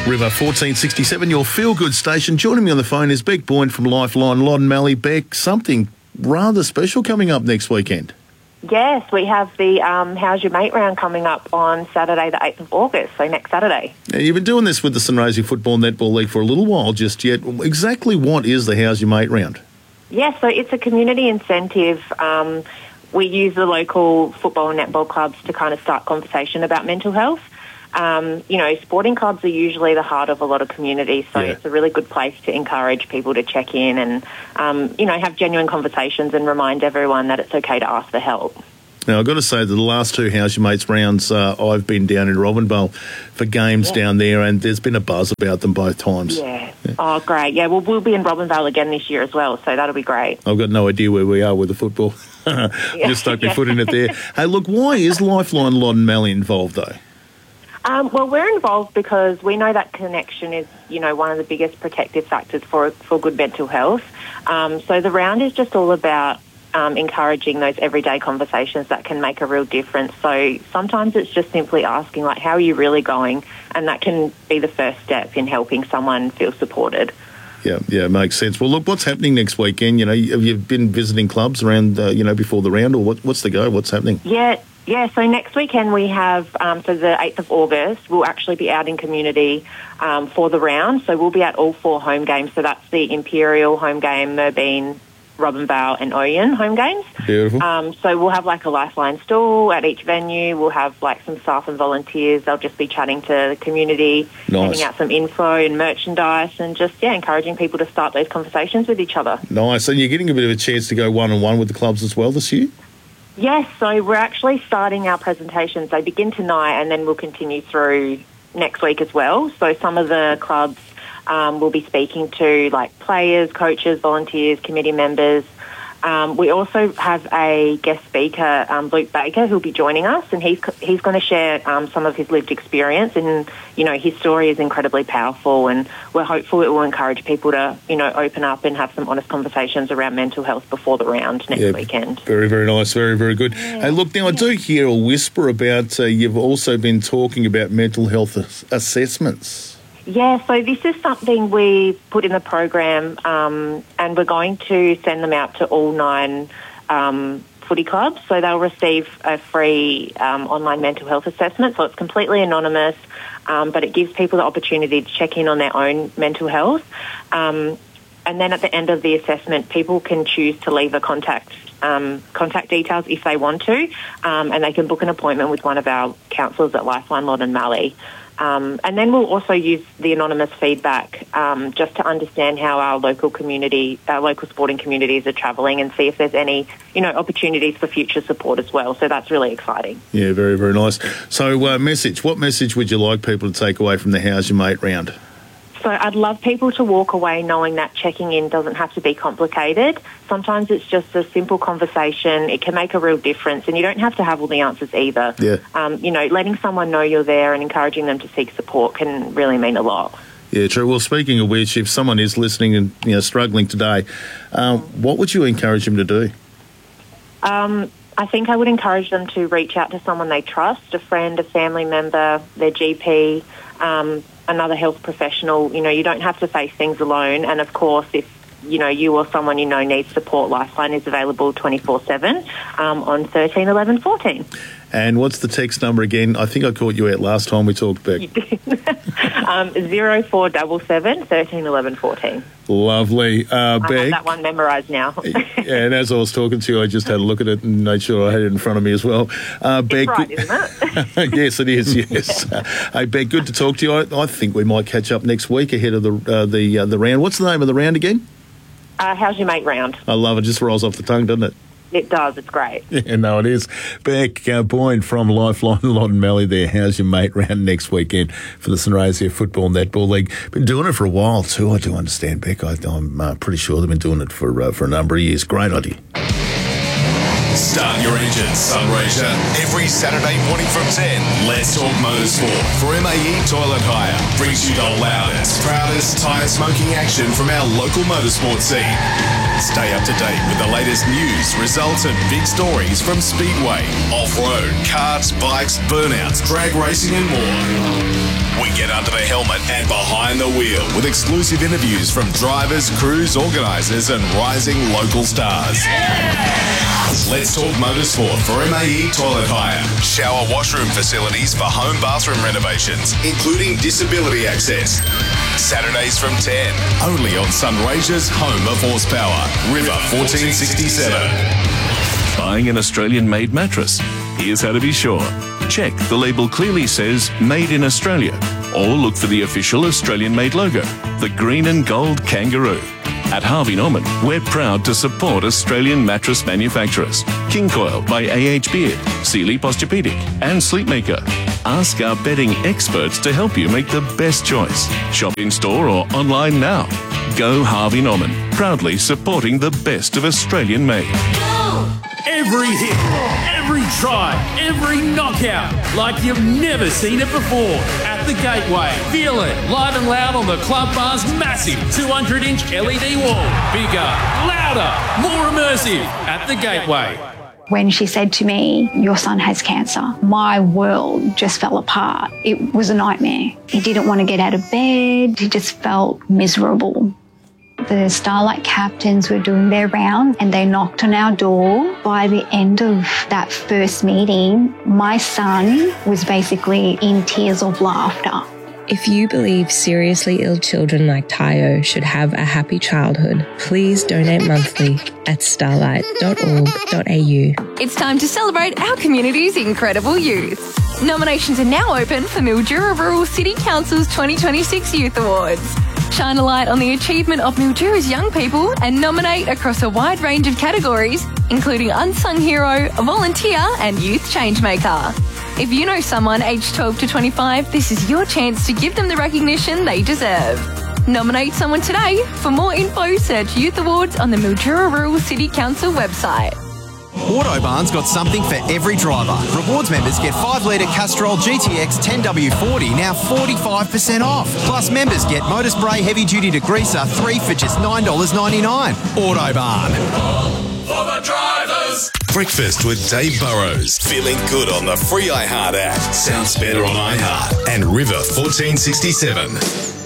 River 1467, your feel-good station. Joining me on the phone is Beck Boyne from Lifeline Loddon Mallee. Beck, something rather special coming up next weekend. Yes, we have the How's Your Mate round coming up on Saturday the 8th of August, so next Saturday. Now, you've been doing this with the Sunraysia Football Netball League for a little while just yet. Exactly what is the How's Your Mate round? Yes, so it's a community incentive. We use the local football and netball clubs to kind of start conversation about mental health. Sporting clubs are usually the heart of a lot of communities, so It's a really good place to encourage people to check in and, have genuine conversations and remind everyone that it's okay to ask for help. Now, I've got to say that the last two How's Your Mates rounds, I've been down in Robinvale for games down there, and there's been a buzz about them both times. Yeah. Oh, great. Yeah, well, we'll be in Robinvale again this year as well, so that'll be great. I've got no idea where we are with the football. Just stuck my foot in it there. Hey, look, why is Lifeline Loddon Mallee involved, though? Well, we're involved because we know that connection is, one of the biggest protective factors for good mental health. So the round is just all about encouraging those everyday conversations that can make a real difference. So sometimes it's just simply asking, how are you really going? And that can be the first step in helping someone feel supported. Yeah, makes sense. Well, look, what's happening next weekend? You've been visiting clubs around, before the round, or what's the go? What's happening? Yeah, so next weekend we have, the 8th of August, we'll actually be out in community for the round. So we'll be at all 4 home games. So that's the Imperial home game, Merbeen, Robinvale and Oyen home games. Beautiful. So we'll have a lifeline stall at each venue. We'll have some staff and volunteers. They'll just be chatting to the community, handing out some info and merchandise and just, encouraging people to start those conversations with each other. Nice. And you're getting a bit of a chance to go one-on-one with the clubs as well this year? Yes, so we're actually starting our presentations. They begin tonight and then we'll continue through next week as well. So some of the clubs we'll be speaking to players, coaches, volunteers, committee members. We also have a guest speaker, Luke Baker, who'll be joining us, and he's going to share some of his lived experience. And his story is incredibly powerful, and we're hopeful it will encourage people to open up and have some honest conversations around mental health before the round next weekend. Very, very nice. Very, very good. Yeah. Hey, look, now I do hear a whisper about you've also been talking about mental health assessments. Yeah, so this is something we put in the program and we're going to send them out to all 9 footy clubs. So they'll receive a free online mental health assessment. So it's completely anonymous, but it gives people the opportunity to check in on their own mental health. And then at the end of the assessment, people can choose to leave a contact details if they want to, and they can book an appointment with one of our counsellors at Lifeline Loddon Mallee. And then we'll also use the anonymous feedback just to understand how our local sporting communities are travelling and see if there's any, opportunities for future support as well. So that's really exciting. Yeah, very, very nice. So what message would you like people to take away from the How's Your Mate round? So I'd love people to walk away knowing that checking in doesn't have to be complicated. Sometimes it's just a simple conversation. It can make a real difference, and you don't have to have all the answers either. Yeah. Letting someone know you're there and encouraging them to seek support can really mean a lot. Yeah, true. Well, speaking of which, if someone is listening and struggling today, what would you encourage them to do? I think I would encourage them to reach out to someone they trust, a friend, a family member, their GP, another health professional. You don't have to face things alone. And of course, if you or someone needs support, Lifeline is available 24/7 on 13 11 14. And what's the text number again? I think I caught you out last time we talked, Beck. 0477 13 11 14. Lovely. Beck, I have that one memorised now. And as I was talking to you, I just had a look at it and made sure I had it in front of me as well. Beck, it's right, isn't it? Yes, it is, yes. Hey, Beck, good to talk to you. I think we might catch up next week ahead of the round. What's the name of the round again? How's Your Mate round. I love it. Just rolls off the tongue, doesn't it? It does. It's great. Yeah, no, it is. Beck Boyne from Lifeline Loddon Mallee there. How's Your Mate round next weekend for the Sunraysia Football Netball League? Been doing it for a while too. I do understand, Beck. I'm pretty sure they've been doing it for a number of years. Great idea. Start your engines, Sunraysia. Every Saturday morning from 10, let's talk motorsport. For MAE Toilet Hire brings you the loudest, proudest tyre smoking action from our local motorsport scene. Stay up to date with the latest news, results and big stories from Speedway, off-road, karts, bikes, burnouts, drag racing and more. We get under the helmet and behind the wheel with exclusive interviews from drivers, crews, organisers and rising local stars. Let's talk motorsport for MAE Toilet Hire. Shower washroom facilities for home bathroom renovations, including disability access. Saturdays from 10, only on Sunraysia's home of horsepower, River 1467. Buying an Australian-made mattress? Here's how to be sure. Check the label clearly says Made in Australia, or look for the official Australian-made logo, the green and gold kangaroo. At Harvey Norman, we're proud to support Australian mattress manufacturers. King Coil by AH Beard, Sealy Posturepedic and Sleepmaker. Ask our bedding experts to help you make the best choice. Shop in store or online now. Go Harvey Norman, proudly supporting the best of Australian made. Every hit, every try, every knockout, like you've never seen it before. At the Gateway, feel it live and loud on the Club Bar's massive 200-inch LED wall. Bigger, louder, more immersive. At the Gateway. When she said to me, "Your son has cancer," my world just fell apart. It was a nightmare. He didn't want to get out of bed. He just felt miserable. The Starlight captains were doing their round and they knocked on our door. By the end of that first meeting, my son was basically in tears of laughter. If you believe seriously ill children like Tayo should have a happy childhood, please donate monthly at starlight.org.au. It's time to celebrate our community's incredible youth. Nominations are now open for Mildura Rural City Council's 2026 Youth Awards. Shine a light on the achievement of Mildura's young people and nominate across a wide range of categories, including Unsung Hero, Volunteer and Youth Changemaker. If you know someone aged 12 to 25, this is your chance to give them the recognition they deserve. Nominate someone today. For more info, search Youth Awards on the Mildura Rural City Council website. Autobarn's got something for every driver. Rewards members get 5-litre Castrol GTX 10W40 now 45% off. Plus members get motor spray heavy duty degreaser 3 for just $9.99. Autobarn. For the drivers. Breakfast with Dave Burrows. Feeling good on the free iHeart app. Sounds better on iHeart. And River 1467.